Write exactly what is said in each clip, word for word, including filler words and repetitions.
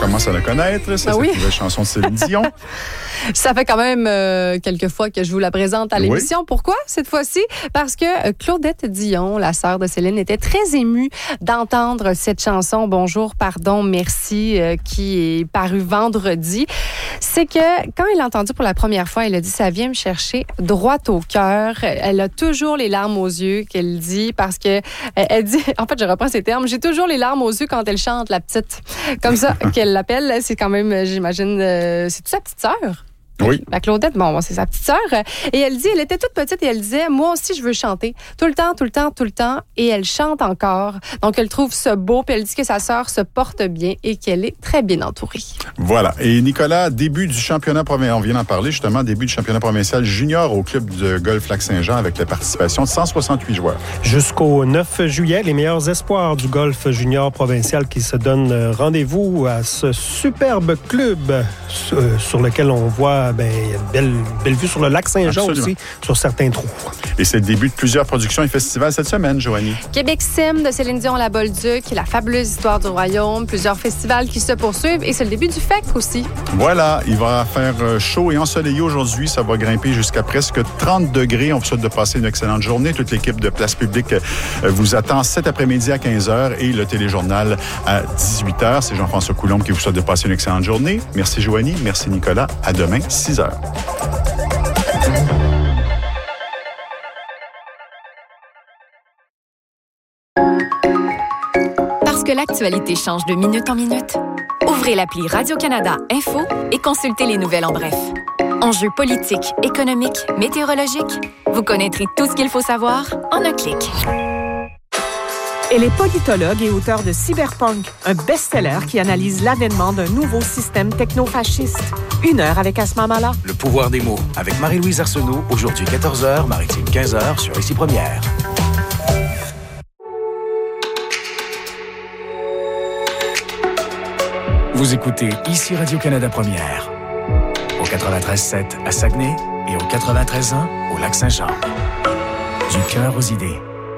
commence à la connaître. C'est ah cette oui? nouvelle chanson de Céline Dion. Ça fait quand même euh, quelques fois que je vous la présente à l'émission. Oui. Pourquoi cette fois-ci? Parce que Claudette Dion, la sœur de Céline, était très émue d'entendre cette chanson « Bonjour, pardon, merci euh, » qui est parue vendredi. C'est que quand elle l'a entendue pour la première fois, elle a dit « Ça vient me chercher droit au cœur ». Elle a toujours les larmes aux yeux, qu'elle dit, parce que elle dit, en fait, je reprends ces termes, « J'ai toujours les larmes aux yeux quand elle chante, la petite ». Comme ça qu'elle l'appelle, c'est quand même, j'imagine, euh, c'est toute sa petite sœur. Oui. La Claudette, bon, c'est sa petite sœur. Et elle dit, elle était toute petite et elle disait, moi aussi, je veux chanter. Tout le temps, tout le temps, tout le temps. Et elle chante encore. Donc, elle trouve ça beau. Puis elle dit que sa sœur se porte bien et qu'elle est très bien entourée. Voilà. Et Nicolas, début du championnat provincial, on vient d'en parler justement, début du championnat provincial junior au club de golf Lac-Saint-Jean avec la participation de cent soixante-huit joueurs. Jusqu'au neuf juillet, les meilleurs espoirs du golf junior provincial qui se donnent rendez-vous à ce superbe club sur lequel on voit ben, une belle, belle vue sur le lac Saint-Jean. Absolument. Aussi, sur certains trous. Et c'est le début de plusieurs productions et festivals cette semaine, Joanie. Québec Sim de Céline Dion, la Bolduc, la fabuleuse histoire du royaume, plusieurs festivals qui se poursuivent et c'est le début du F E C aussi. Voilà, il va faire chaud et ensoleillé aujourd'hui. Ça va grimper jusqu'à presque trente degrés. On vous souhaite de passer une excellente journée. Toute l'équipe de Place Publique vous attend cet après-midi à quinze heures et le téléjournal à dix-huit heures. C'est Jean-François Coulombe qui vous souhaite de passer une excellente journée. Merci Joanie, merci Nicolas. À demain, six heures. Parce que l'actualité change de minute en minute, ouvrez l'appli Radio-Canada Info et consultez les nouvelles en bref. Enjeux politiques, économiques, météorologiques, vous connaîtrez tout ce qu'il faut savoir en un clic. Elle est politologue et auteure de Cyberpunk, un best-seller qui analyse l'avènement d'un nouveau système techno-fasciste. Une heure avec Asma Mala. Le pouvoir des mots avec Marie-Louise Arsenault, aujourd'hui quatorze heures, Maritime quinze heures sur Ici Première. Vous écoutez Ici Radio-Canada Première, au quatre-vingt-treize sept à Saguenay et au quatre-vingt-treize un au Lac-Saint-Jean. Du cœur aux idées.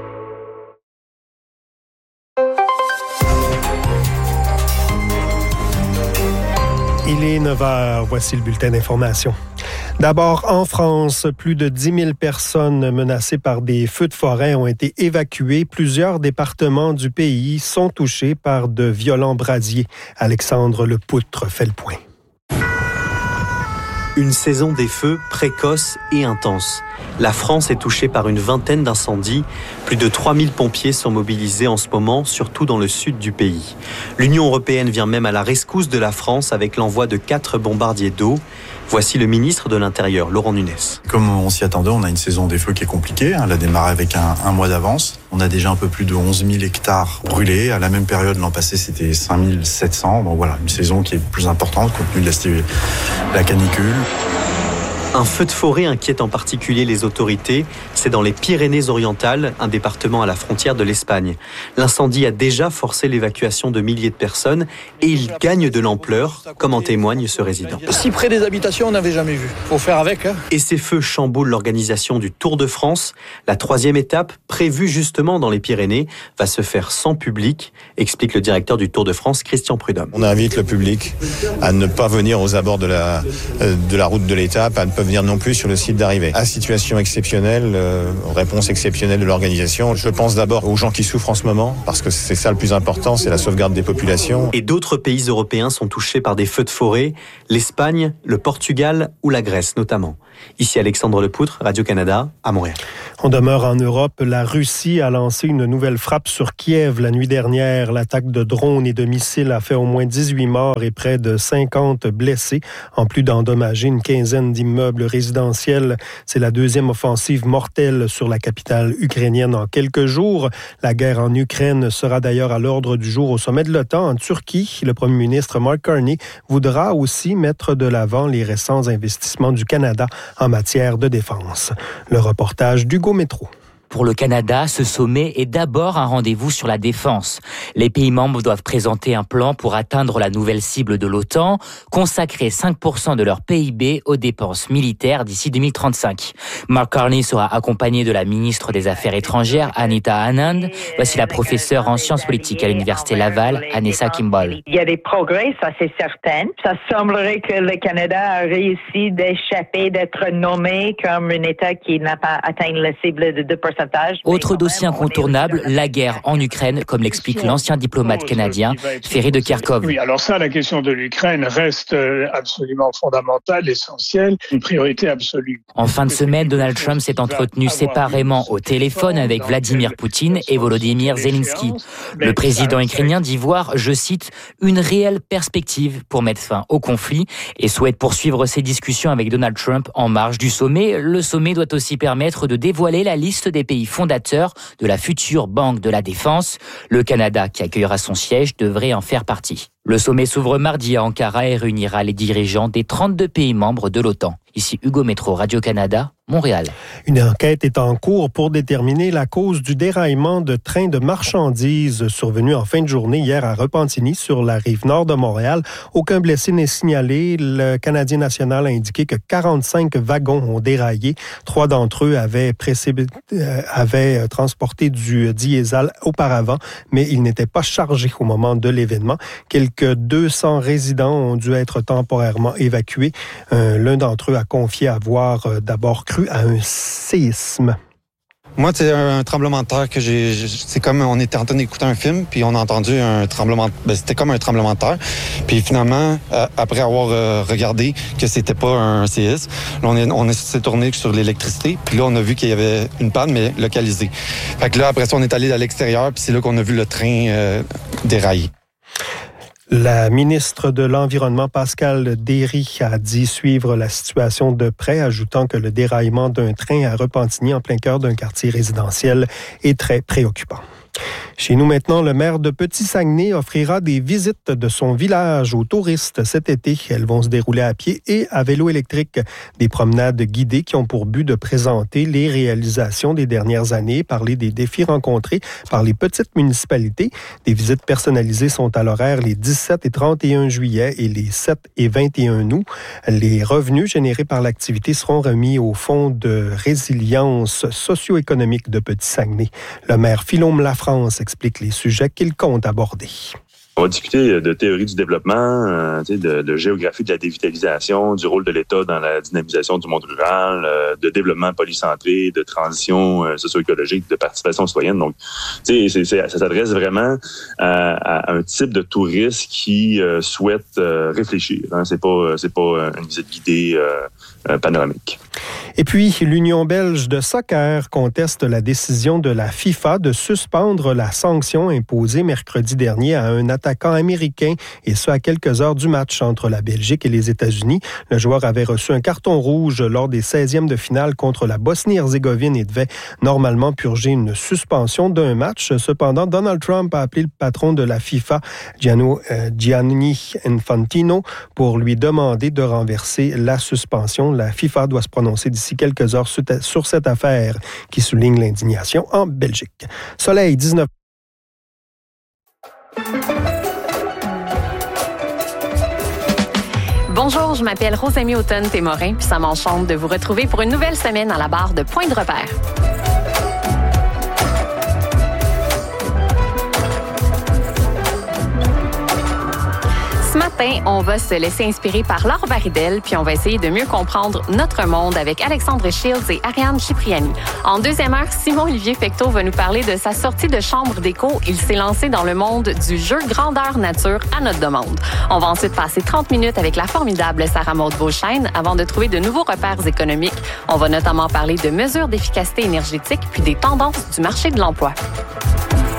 Il est neuf heures, voici le bulletin d'information. D'abord, en France, plus de dix mille personnes menacées par des feux de forêt ont été évacuées. Plusieurs départements du pays sont touchés par de violents brasiers. Alexandre Lepoutre fait le point. Une saison des feux précoce et intense. La France est touchée par une vingtaine d'incendies. Plus de trois mille pompiers sont mobilisés en ce moment, surtout dans le sud du pays. L'Union européenne vient même à la rescousse de la France avec l'envoi de quatre bombardiers d'eau. Voici le ministre de l'Intérieur, Laurent Nunez. Comme on s'y attendait, on a une saison des feux qui est compliquée. Elle a démarré avec un, un mois d'avance. On a déjà un peu plus de onze mille hectares brûlés. À la même période, l'an passé, c'était cinq mille sept cents. Donc voilà, une saison qui est plus importante compte tenu de la, la canicule. Un feu de forêt inquiète en particulier les autorités. C'est dans les Pyrénées-Orientales, un département à la frontière de l'Espagne. L'incendie a déjà forcé l'évacuation de milliers de personnes et il gagne de l'ampleur, comme en témoigne ce résident. Si près des habitations, on n'avait jamais vu. Faut faire avec. Hein. Et ces feux chamboulent l'organisation du Tour de France. La troisième étape, prévue justement dans les Pyrénées, va se faire sans public, explique le directeur du Tour de France, Christian Prudhomme. On invite le public à ne pas venir aux abords de la, de la route de l'étape, à ne pas venir non plus sur le site d'arrivée. À situation exceptionnelle, euh, réponse exceptionnelle de l'organisation. Je pense d'abord aux gens qui souffrent en ce moment, parce que c'est ça le plus important, c'est la sauvegarde des populations. Et d'autres pays européens sont touchés par des feux de forêt, l'Espagne, le Portugal ou la Grèce notamment. Ici Alexandre Lepoutre, Radio-Canada, à Montréal. On demeure en Europe. La Russie a lancé une nouvelle frappe sur Kiev la nuit dernière. L'attaque de drones et de missiles a fait au moins dix-huit morts et près de cinquante blessés, en plus d'endommager une quinzaine d'immeubles résidentiels. C'est la deuxième offensive mortelle sur la capitale ukrainienne en quelques jours. La guerre en Ukraine sera d'ailleurs à l'ordre du jour au sommet de l'OTAN en Turquie. Le premier ministre Mark Carney voudra aussi mettre de l'avant les récents investissements du Canada en matière de défense. Le reportage d'Hugo Métro. Pour le Canada, ce sommet est d'abord un rendez-vous sur la défense. Les pays membres doivent présenter un plan pour atteindre la nouvelle cible de l'OTAN, consacrer cinq pour cent de leur P I B aux dépenses militaires d'ici deux mille trente-cinq. Mark Carney sera accompagné de la ministre des Affaires étrangères, Anita Anand. Voici la professeure en sciences politiques à l'Université Laval, Anessa Kimball. Il y a des progrès, ça c'est certain. Ça semblerait que le Canada a réussi d'échapper, d'être nommé comme un État qui n'a pas atteint la cible de deux pour cent. Autre dossier incontournable, la guerre en Ukraine, comme l'explique l'ancien diplomate canadien Ferry de Kharkov. Oui, alors ça, la question de l'Ukraine reste absolument fondamentale, essentielle, une priorité absolue. En fin de semaine, Donald Trump s'est entretenu séparément au téléphone avec Vladimir Poutine et Volodymyr Zelensky. Le président ukrainien dit voir, je cite, une réelle perspective pour mettre fin au conflit et souhaite poursuivre ses discussions avec Donald Trump en marge du sommet. Le sommet doit aussi permettre de dévoiler la liste des pays fondateur de la future Banque de la Défense. Le Canada, qui accueillera son siège, devrait en faire partie. Le sommet s'ouvre mardi à Ankara et réunira les dirigeants des trente-deux pays membres de l'OTAN. Ici Hugo Métro, Radio-Canada, Montréal. Une enquête est en cours pour déterminer la cause du déraillement de trains de marchandises survenu en fin de journée hier à Repentigny sur la rive nord de Montréal. Aucun blessé n'est signalé. Le Canadien national a indiqué que quarante-cinq wagons ont déraillé. Trois d'entre eux avaient, précip... euh, avaient transporté du diesel auparavant, mais ils n'étaient pas chargés au moment de l'événement. Quelques deux cents résidents ont dû être temporairement évacués. Euh, l'un d'entre eux a confié avoir euh, d'abord cru à un séisme. Moi, c'est un tremblement de terre que j'ai... C'est comme on était en train d'écouter un film, puis on a entendu un tremblement... Ben, c'était comme un tremblement de terre. Puis finalement, euh, après avoir euh, regardé que c'était pas un séisme, là, on, est, on s'est tourné sur l'électricité, puis là, on a vu qu'il y avait une panne, mais localisée. Fait que là, après ça, on est allé à l'extérieur, puis c'est là qu'on a vu le train euh, dérailler. La ministre de l'Environnement, Pascale Derry, a dit suivre la situation de près, ajoutant que le déraillement d'un train à Repentigny en plein cœur d'un quartier résidentiel est très préoccupant. Chez nous maintenant, le maire de Petit-Saguenay offrira des visites de son village aux touristes cet été. Elles vont se dérouler à pied et à vélo électrique. Des promenades guidées qui ont pour but de présenter les réalisations des dernières années, parler des défis rencontrés par les petites municipalités. Des visites personnalisées sont à l'horaire les dix-sept et trente et un juillet et les sept et vingt et un août. Les revenus générés par l'activité seront remis au Fonds de résilience socio-économique de Petit-Saguenay. Le maire Philome Lafrance explique les sujets qu'il compte aborder. On va discuter de théorie du développement, euh, de, de géographie de la dévitalisation, du rôle de l'État dans la dynamisation du monde rural, euh, de développement polycentré, de transition euh, socio-écologique, de participation citoyenne. Donc, c'est, c'est, ça s'adresse vraiment à, à un type de touriste qui euh, souhaite euh, réfléchir. Hein. C'est pas, c'est pas une visite guidée euh, euh, panoramique. Et puis, l'Union belge de soccer conteste la décision de la FIFA de suspendre la sanction imposée mercredi dernier à un attaquant américain, et ce à quelques heures du match entre la Belgique et les États-Unis. Le joueur avait reçu un carton rouge lors des seizièmes de finale contre la Bosnie-Herzégovine et devait normalement purger une suspension d'un match. Cependant, Donald Trump a appelé le patron de la FIFA, Gianni Infantino, pour lui demander de renverser la suspension. La FIFA doit se prononcer d'ici quelques heures sur cette affaire qui souligne l'indignation en Belgique. Soleil, dix-neuf. Bonjour, je m'appelle Rosamie Automne-Témorin, puis ça m'enchante de vous retrouver pour une nouvelle semaine à la barre de Point de repère. Ce matin, on va se laisser inspirer par Laure Baridel, puis on va essayer de mieux comprendre notre monde avec Alexandre Shields et Ariane Cipriani. En deuxième heure, Simon-Olivier Fecteau va nous parler de sa sortie de chambre d'écho. Il s'est lancé dans le monde du jeu grandeur nature à notre demande. On va ensuite passer trente minutes avec la formidable Sarah-Maude Beauchesne avant de trouver de nouveaux repères économiques. On va notamment parler de mesures d'efficacité énergétique puis des tendances du marché de l'emploi.